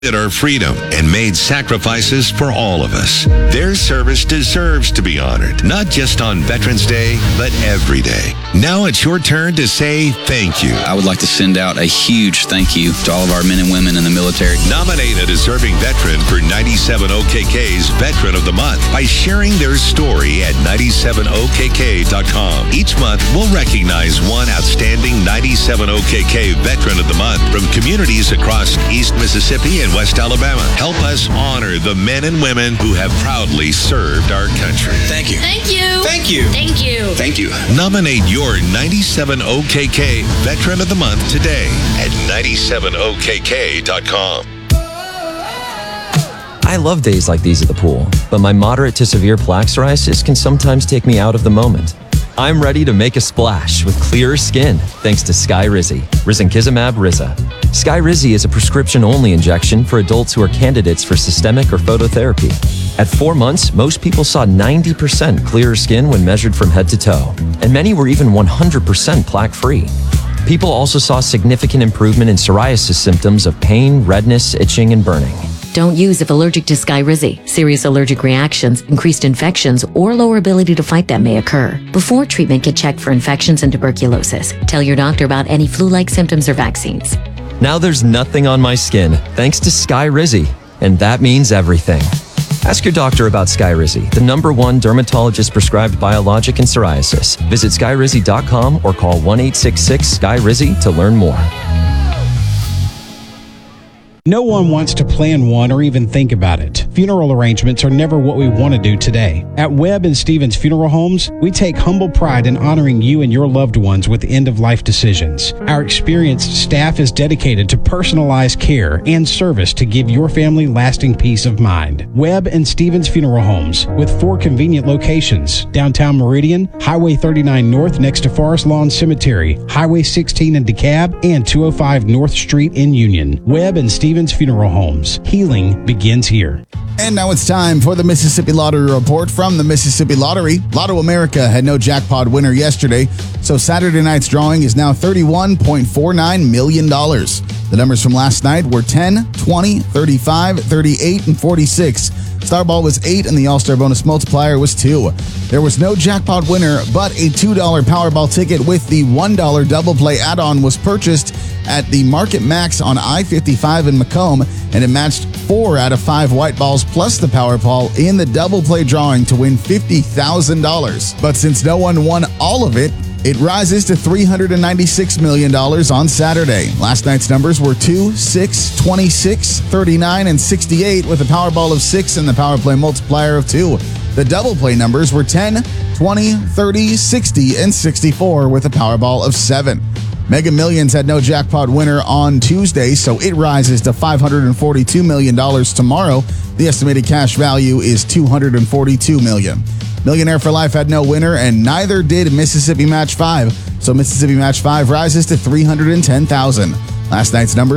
our freedom and made sacrifices for all of us. Their service deserves to be honored, not just on Veterans Day, but every day. Now it's your turn to say thank you. I would like to send out a huge thank you to all of our men and women in the military. Nominate a deserving veteran for 97OKK's Veteran of the Month by sharing their story at 97OKK.com. Each month, we'll recognize one outstanding 97OKK Veteran of the Month from communities across East Mississippi and West Alabama. Help us honor the men and women who have proudly served our country. Thank you. Thank you. Thank you. Thank you. Thank you. Nominate your 97OKK Veteran of the Month today at 97OKK.com. I love days like these at the pool, but my moderate to severe plaque psoriasis can sometimes take me out of the moment. I'm ready to make a splash with clearer skin thanks to Skyrizi, risankizumab Riza. Skyrizi is a prescription-only injection for adults who are candidates for systemic or phototherapy. At 4 months, most people saw 90% clearer skin when measured from head to toe, and many were even 100% plaque-free. People also saw significant improvement in psoriasis symptoms of pain, redness, itching, and burning. Don't use if allergic to Skyrizi. Serious allergic reactions, increased infections, or lower ability to fight them may occur. Before treatment, get checked for infections and tuberculosis. Tell your doctor about any flu-like symptoms or vaccines. Now there's nothing on my skin thanks to Skyrizi, and that means everything. Ask your doctor about Skyrizi, the #1 dermatologist-prescribed biologic in psoriasis. Visit Skyrizi.com or call 1-866-SKYRIZI to learn more. No one wants to plan one or even think about it. Funeral arrangements are never what we want to do today. At Webb and Stevens Funeral Homes, we take humble pride in honoring you and your loved ones with end-of-life decisions. Our experienced staff is dedicated to personalized care and service to give your family lasting peace of mind. Webb and Stevens Funeral Homes, with 4 convenient locations: downtown Meridian, Highway 39 North next to Forest Lawn Cemetery, Highway 16 in DeKalb, and 205 North Street in Union. Webb and Stevens Funeral Homes. Healing begins here. And now it's time for the Mississippi Lottery Report from the Mississippi Lottery. Lotto America had no jackpot winner yesterday, so Saturday night's drawing is now $31.49 million. The numbers from last night were 10, 20, 35, 38, and 46. Starball was 8, and the All-Star bonus multiplier was 2. There was no jackpot winner, but a $2 Powerball ticket with the $1 double play add-on was purchased at the Market Max on I-55 in Macomb, and it matched 4 out of 5 white balls plus the Powerball in the double play drawing to win $50,000. But since no one won all of it, it rises to $396 million on Saturday. Last night's numbers were 2, 6, 26, 39, and 68 with a Powerball of 6 and the Power Play multiplier of 2. The double play numbers were 10, 20, 30, 60, and 64 with a Powerball of 7. Mega Millions had no jackpot winner on Tuesday, so it rises to $542 million tomorrow. The estimated cash value is $242 million. Millionaire for Life had no winner, and neither did Mississippi Match 5. So Mississippi Match 5 rises to $310,000. Last night's numbers